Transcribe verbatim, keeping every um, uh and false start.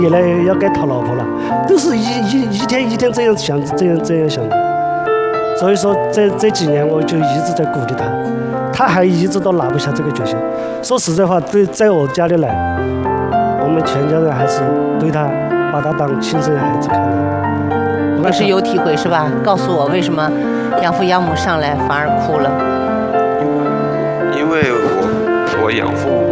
爷来要该讨老婆了，都是一一一天一天这样想，这样这样想的。所以说，这这几年我就一直在鼓励他，他还一直都拿不下这个决心。说实在话，对，在我家里来，我们全家人还是对他把他当亲生孩子看的。 也是有体会是吧？告诉我为什么养父养母上来反而哭了？ 因为我我养父母